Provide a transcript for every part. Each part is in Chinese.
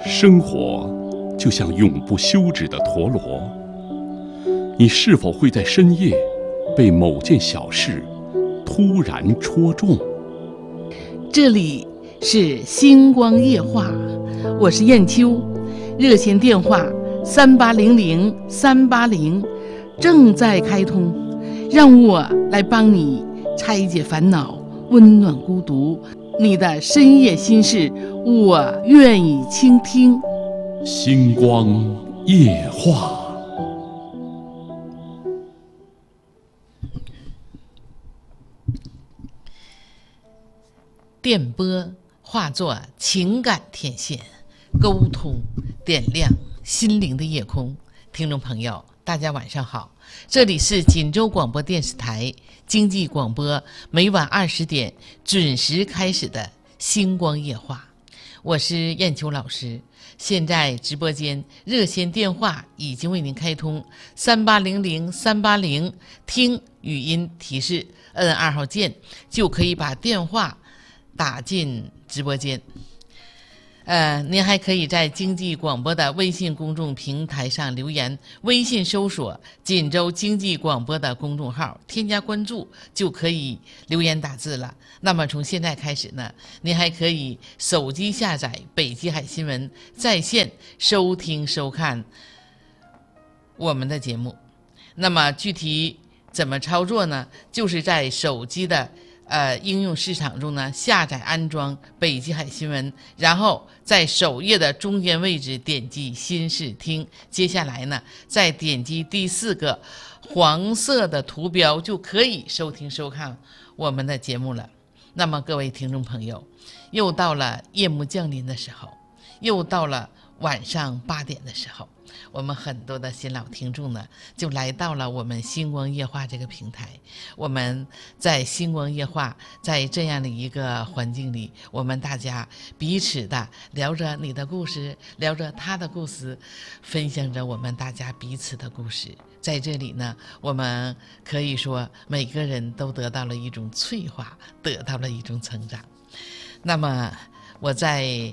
生活就像永不休止的陀螺，你是否会在深夜被某件小事突然戳中？ 这里是星光夜话，我是燕秋，热线电话3800-380正在开通，让我来帮你拆解烦恼，温暖孤独，你的深夜心事，我愿意倾听。 星光夜话。 电波化作情感天线，沟通点亮心灵的夜空。听众朋友，大家晚上好，这里是锦州广播电视台经济广播，每晚20点准时开始的星光夜话，我是燕秋老师。现在直播间热线电话已经为您开通，3800-380，听语音提示，摁2号键就可以把电话打进直播间。您还可以在经济广播的微信公众平台上留言，微信搜索锦州经济广播的公众号，添加关注就可以留言打字了。那么从现在开始呢，您还可以手机下载北极海新闻，在线收听收看我们的节目。那么具体怎么操作呢？就是在手机的应用市场中呢，下载安装北极海新闻，然后在首页的中间位置点击新视听，接下来呢再点击第4个黄色的图标，就可以收听收看我们的节目了。那么各位听众朋友，又到了夜幕降临的时候，又到了晚上8点的时候，我们很多的新老听众呢，就来到了我们星光夜话这个平台。我们在星光夜话，在这样的一个环境里，我们大家彼此的聊着你的故事，聊着他的故事，分享着我们大家彼此的故事。在这里呢，我们可以说每个人都得到了一种催化，得到了一种成长。那么我在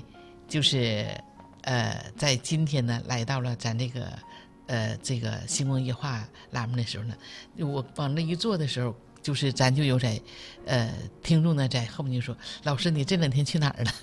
在今天呢，来到了咱这个星光夜话栏目的时候呢，我往那一坐的时候，就是咱就有在听众呢在后面就说：“老师，你这2天去哪儿了？”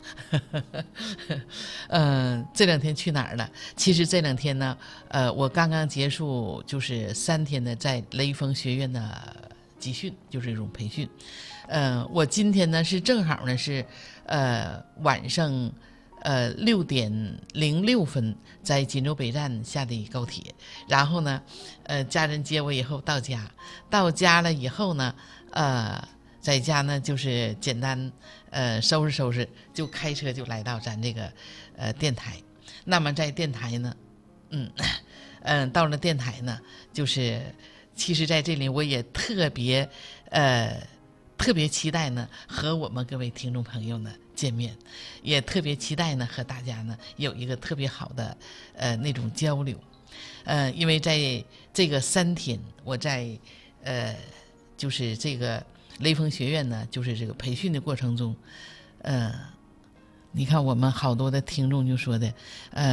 这2天去哪儿了？其实这2天呢，我刚刚结束就是3天的在雷锋学院的集训，就是这种培训。我今天呢是正好呢是晚上6点06分在锦州北站下的高铁，然后呢家人接我以后到家了以后呢在家呢就是简单收拾收拾，就开车就来到咱这个电台。那么在电台呢到了电台呢，就是其实在这里我也特别期待呢和我们各位听众朋友呢见面，也特别期待呢和大家呢有一个特别好的那种交流。因为在这个3天我在就是这个雷锋学院呢，就是这个培训的过程中，你看我们好多的听众就说的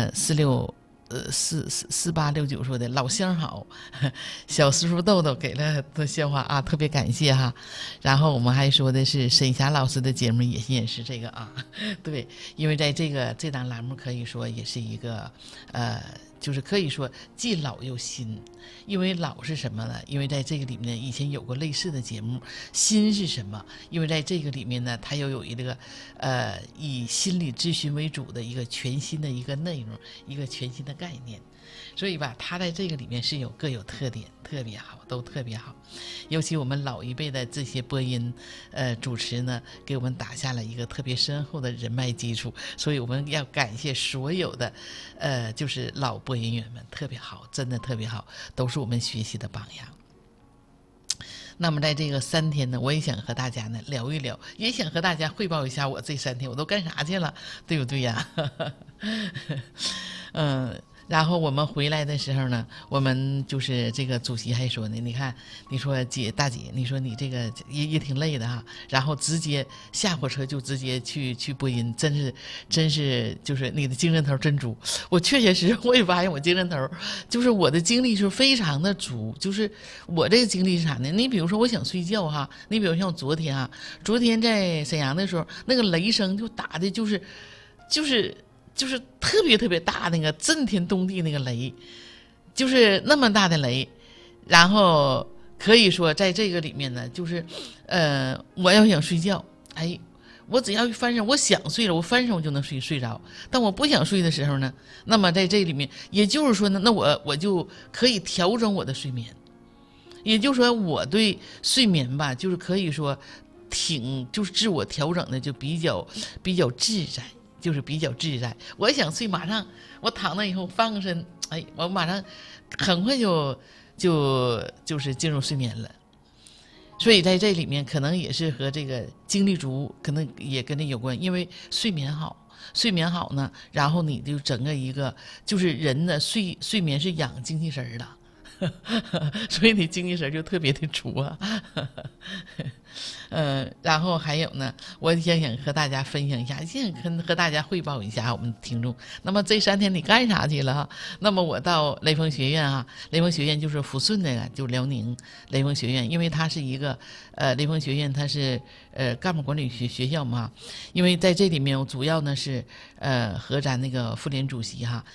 4869说的老乡好，小师傅豆豆给了的笑话啊，特别感谢哈。然后我们还说的是沈霞老师的节目也是这个啊，对，因为在这档栏目可以说也是一个就是可以说既老又新。因为老是什么呢？因为在这个里面以前有过类似的节目。新是什么？因为在这个里面呢，它又有一个以心理咨询为主的一个全新的一个内容，一个全新的概念。所以吧，它在这个里面是各有特点，特别好，都特别好。尤其我们老一辈的这些播音主持呢，给我们打下了一个特别深厚的人脉基础。所以我们要感谢所有的就是老播音员们，特别好，真的特别好，都是我们学习的榜样。那么在这个3天呢，我也想和大家呢聊一聊，也想和大家汇报一下我这3天我都干啥去了，对不对呀？ 然后我们回来的时候呢，我们就是这个主席还说呢，你看，你说大姐，你说你这个也挺累的哈，然后直接下火车就直接去播音，真是就是你的精神头真足。我确确实实我也发现我精神头，就是我的精力是非常的足，就是我这个精力是啥呢？你比如说我想睡觉哈，你比如像昨天在沈阳的时候，那个雷声就打的就是特别特别大，那个震天动地那个雷，就是那么大的雷，然后可以说在这个里面呢，就是我要想睡觉，哎，我只要一翻身，我想睡了，我翻身我就能睡着。但我不想睡的时候呢，那么在这里面，也就是说呢，那我就可以调整我的睡眠，也就是说我对睡眠吧，就是可以说就是自我调整的就比较自在。就是比较自在，我想睡，马上我躺那以后翻个身，哎，我马上很快就是进入睡眠了。所以在这里面可能也是和这个精力足，可能也跟这有关，因为睡眠好呢，然后你就整个一个就是人的睡眠是养精气神的，所以你精气神就特别的足啊。然后还有呢，我想和大家分享一下，现在和大家汇报一下我们听众。那么这3天你干啥去了哈？那么我到雷锋学院啊，雷锋学院就是抚顺的，就辽宁雷锋学院，因为它是一个雷锋学院，它是干部管理学校嘛。因为在这里面，我主要呢是和咱那个妇联主席哈